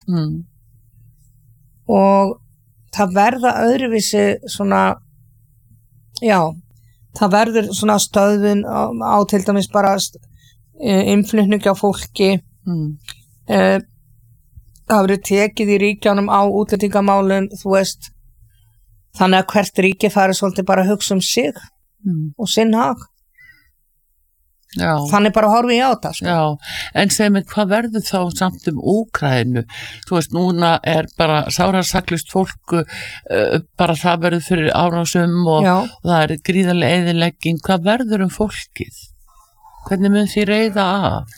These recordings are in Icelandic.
og það verða öðruvísi svona, já, það verður svona stöðvun á til dæmis bara innflutningi á fólki, það verður tekið í ríkjánum á útlendingamálum, þú veist, þannig að hvert ríki fari svolítið bara að hugsa sig og sinn hag. Já. Þannig bara horfi ég á þetta, sko. Já, en segir mig, hvað verður þá samt Úkraínu? Þú veist, núna bara sárasaklust fólk, bara það verður fyrir árásum og það gríðarlega eyðilegging. Hvað verður fólkið? Hvernig mun því reiða af?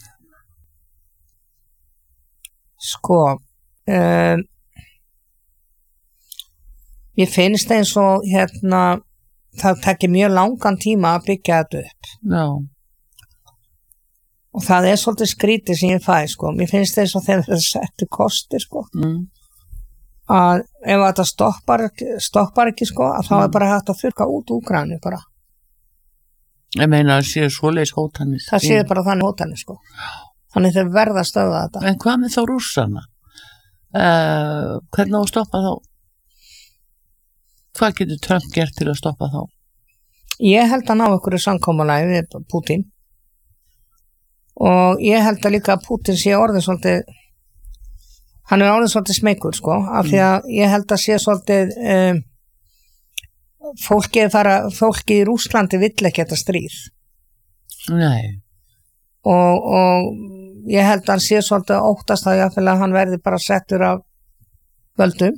Sko, ég finnst eins og það tekir mjög langan tíma að byggja þetta upp. Já. Og það svolítið skrítið sem ég fæ, sko. Mér finnst þess að þeir settu kostir, sko. Að ef þetta stoppar ekki, sko, að þá bara hægt að þurrka út Úkraínu, bara. Ég meina að það séu svoleiðis hótanir. Það séu bara þannig hótanir, sko. Þannig þeir verða að stöðva þetta. En hvað með þá Rússana? Hvernig á að stoppa þá? Hvað getur Trump gert til að stoppa þá? Ég held að ná einhverju samkomulagi við Putin. Og ég held að líka að Putin sé orðið svolítið, hann orðið svolítið smeykur, sko, af því að ég held að sé svolítið fólki í Rússlandi vill ekki þetta stríð. Nei. Og ég held að hann sé svolítið óttast að hann verði bara settur af völdum.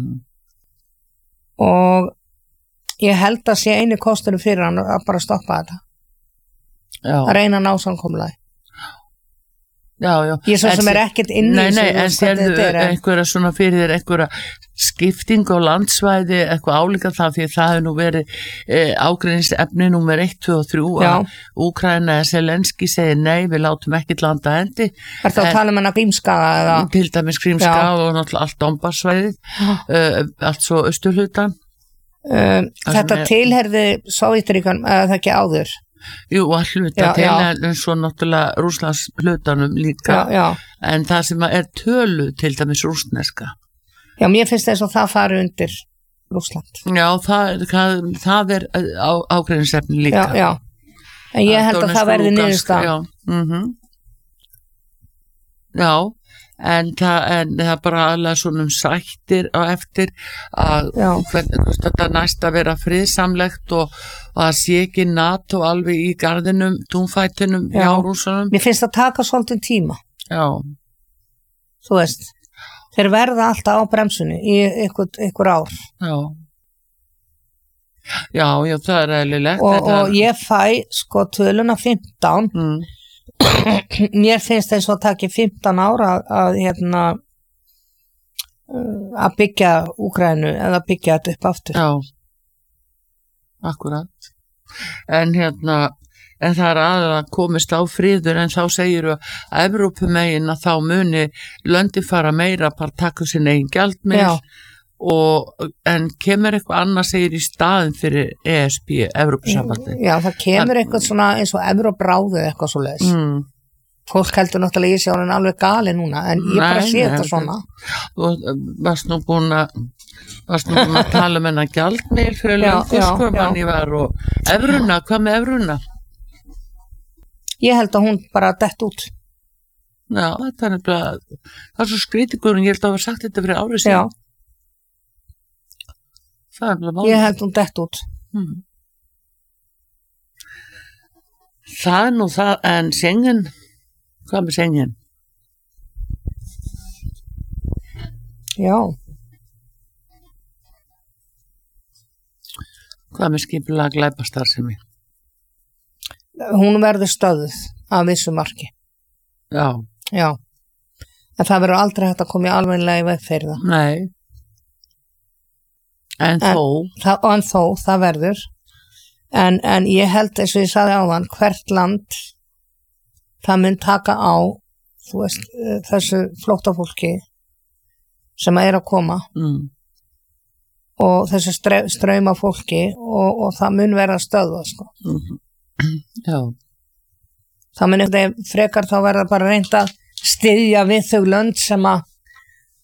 Og ég held að sé einu kostur fyrir hann að bara stoppa þetta. Já. Að reyna að ná samkomulagi. Já. Ég svo sem ekkert inn í þessu. Nei, en sérðu einhverja svona fyrir þér einhverja skipting á landsvæði, eitthvað álíka það, því það hefur nú verið ágreiningsefni númer 1, 2 og 3 að Úkraína eða Zelenski segir nei, við látum ekkert landa hendi. Er það að tala um hana Krímskaga eða? Til dæmis Krímskaga og náttúrulega allt Donbassvæðið, allt svo austurhlutan. Þetta tilherði Sovétríkjunum, eða það ekki áður? Jú, að hluta til en svo náttúrulega Rússlands hlutanum líka, en það sem tölu til dæmis rússneska. Já, mér finnst þess að það fari undir Rússland. Já, það ágreiningsefni líka. Já, en ég held að það verði niðurstaða. Já, en það bara alveg svona sættir á eftir að þetta næst að vera friðsamlegt og að sé ekki NATO alveg í garðinum, túnfætinum hjá Rússunum. Mér finnst það taka svolítið tíma. Já. Þú veist, þeir verða alltaf á bremsunni í ykkur ár. Já, það eðlilegt. Og ég fæ sko töluna 15. Mér finnst þess að taki 15 ára að byggja Úkraínu eða byggja þetta upp aftur. Já, akkurat. En það aðeins að komist á friður, en þá segir að Evrópumegin að þá muni löndi fara meira bara taka sín eigin gjaldmiðil. En kemur eitthvað annað segir í staðin fyrir ESB, Evrópusambandið? Já, það kemur eitthvað svona eins og Evrópráðið eitthvað svo leiðis. Fólk heldur náttúrulega í sig hann alveg gali núna, en ég bara sé þetta svona. Þú varst nú búin að tala um hennar gjaldmiðil fyrir löngu, sko, mann ég var, og evruna, hvað með evruna? Ég held að hún bara dett út. Já, það er svo skrítikur, en ég held að hafa sagt þetta fyrir árið síðan. Já. Ég held hún dett út. Það nú það, en Schengen, hvað með Schengen? Já. Hvað með skipulega glæpastarfsemi? Hún verður stöðuð af vissu marki. Já. En það verður aldrei hægt að koma í almennilega í veg fyrir það. Nei. En þó, það verður. En ég held, eins og ég sagði áðan, hvert land það mun taka á, þú veist, þessu flóttafólki sem að koma og þessu strauma fólki og það mun vera stöðva, sko. Já. Það mun frekar þá verða bara reynt að styðja við þau lönd sem að